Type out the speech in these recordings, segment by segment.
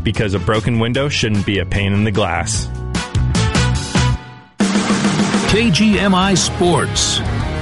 because a broken window shouldn't be a pain in the glass. KGMI Sports.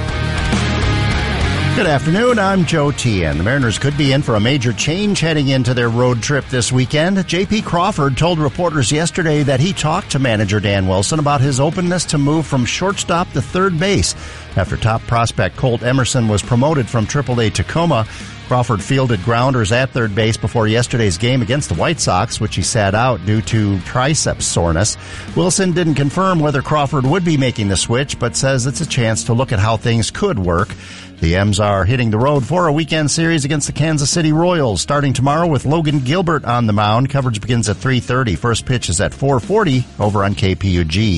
Good afternoon, I'm Joe Tian. The Mariners could be in for a major change heading into their road trip this weekend. J.P. Crawford told reporters yesterday that he talked to manager Dan Wilson about his openness to move from shortstop to third base. After top prospect Colt Emerson was promoted from AAA Tacoma, Crawford fielded grounders at third base before yesterday's game against the White Sox, which he sat out due to triceps soreness. Wilson didn't confirm whether Crawford would be making the switch, but says it's a chance to look at how things could work. The M's are hitting the road for a weekend series against the Kansas City Royals, starting tomorrow with Logan Gilbert on the mound. Coverage begins at 3:30. First pitch is at 4:40 over on KPUG.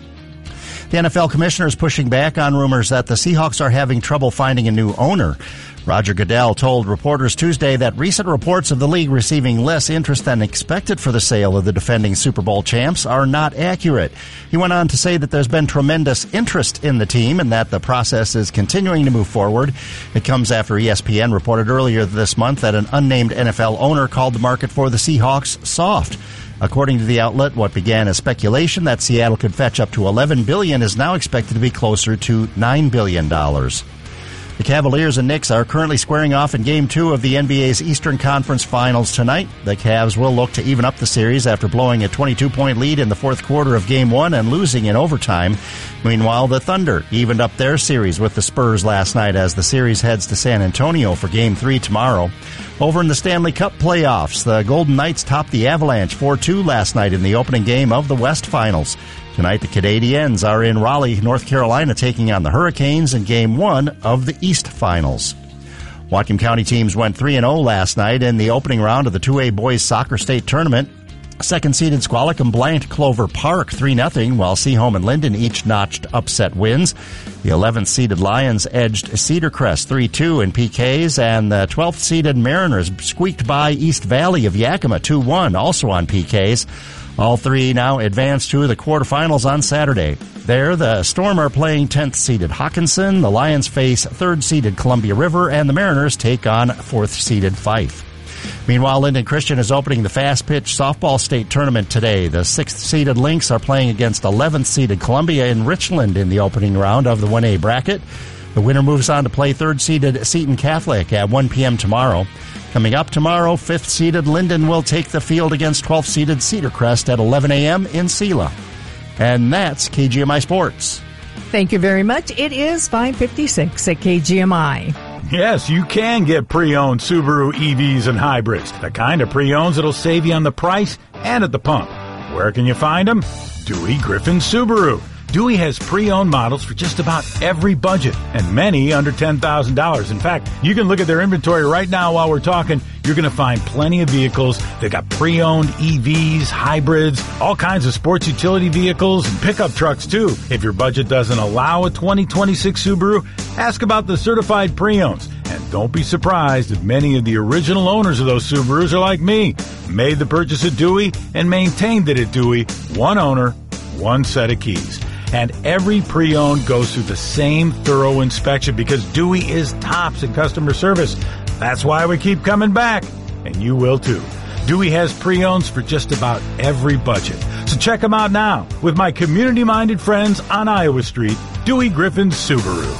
The NFL commissioner is pushing back on rumors that the Seahawks are having trouble finding a new owner. Roger Goodell told reporters Tuesday that recent reports of the league receiving less interest than expected for the sale of the defending Super Bowl champs are not accurate. He went on to say that there's been tremendous interest in the team and that the process is continuing to move forward. It comes after ESPN reported earlier this month that an unnamed NFL owner called the market for the Seahawks soft. According to the outlet, what began as speculation that Seattle could fetch up to $11 billion is now expected to be closer to $9 billion. The Cavaliers and Knicks are currently squaring off in Game 2 of the NBA's Eastern Conference Finals tonight. The Cavs will look to even up the series after blowing a 22-point lead in the fourth quarter of Game 1 and losing in overtime. Meanwhile, the Thunder evened up their series with the Spurs last night as the series heads to San Antonio for Game 3 tomorrow. Over in the Stanley Cup playoffs, the Golden Knights topped the Avalanche 4-2 last night in the opening game of the West Finals. Tonight, the Canadiens are in Raleigh, North Carolina, taking on the Hurricanes in Game 1 of the East Finals. Whatcom County teams went 3-0 last night in the opening round of the 2A Boys Soccer State Tournament. Second-seeded Squalicum blanked Clover Park 3-0, while Seaholm and Linden each notched upset wins. The 11th-seeded Lions edged Cedar Crest 3-2 in PKs, and the 12th-seeded Mariners squeaked by East Valley of Yakima 2-1, also on PKs. All three now advance to the quarterfinals on Saturday. There, the Storm are playing 10th-seeded Hawkinson, the Lions face 3rd-seeded Columbia River, and the Mariners take on 4th-seeded Fife. Meanwhile, Linden Christian is opening the fast-pitch softball state tournament today. The 6th-seeded Lynx are playing against 11th-seeded Columbia in Richland in the opening round of the 1A bracket. The winner moves on to play 3rd-seeded Seton Catholic at 1 p.m. tomorrow. Coming up tomorrow, 5th-seeded Linden will take the field against 12th-seeded Cedar Crest at 11 a.m. in Sela. And that's KGMI Sports. Thank you very much. It is 5:56 at KGMI. Yes, you can get pre-owned Subaru EVs and hybrids. The kind of pre-owns that'll save you on the price and at the pump. Where can you find them? Dewey Griffin Subaru. Dewey has pre-owned models for just about every budget, and many under $10,000. In fact, you can look at their inventory right now while we're talking. You're going to find plenty of vehicles. They got pre-owned EVs, hybrids, all kinds of sports utility vehicles, and pickup trucks, too. If your budget doesn't allow a 2026 Subaru, ask about the certified pre-owns. And don't be surprised if many of the original owners of those Subarus are like me, made the purchase at Dewey and maintained it at Dewey. One owner, one set of keys. And every pre-owned goes through the same thorough inspection because Dewey is tops in customer service. That's why we keep coming back, and you will too. Dewey has pre-owns for just about every budget. So check them out now with my community-minded friends on Iowa Street, Dewey Griffin Subaru.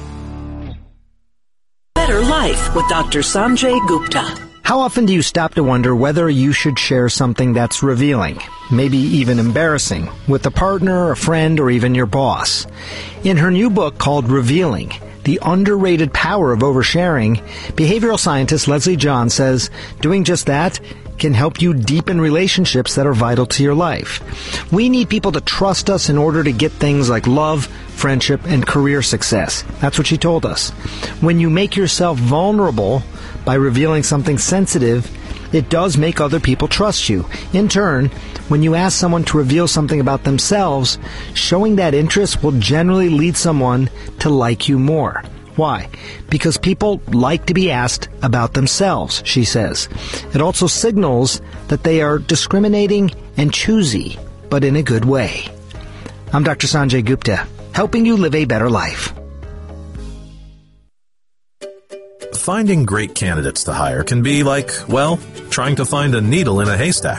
Better Life with Dr. Sanjay Gupta. How often do you stop to wonder whether you should share something that's revealing, maybe even embarrassing, with a partner, a friend, or even your boss? In her new book called Revealing, The Underrated Power of Oversharing, behavioral scientist Leslie John says doing just that can help you deepen relationships that are vital to your life. We need people to trust us in order to get things like love, friendship, and career success. That's what she told us. When you make yourself vulnerable by revealing something sensitive, it does make other people trust you. In turn, when you ask someone to reveal something about themselves, showing that interest will generally lead someone to like you more. Why? Because people like to be asked about themselves, she says. It also signals that they are discriminating and choosy, but in a good way. I'm Dr. Sanjay Gupta, helping you live a better life. Finding great candidates to hire can be like, well, trying to find a needle in a haystack.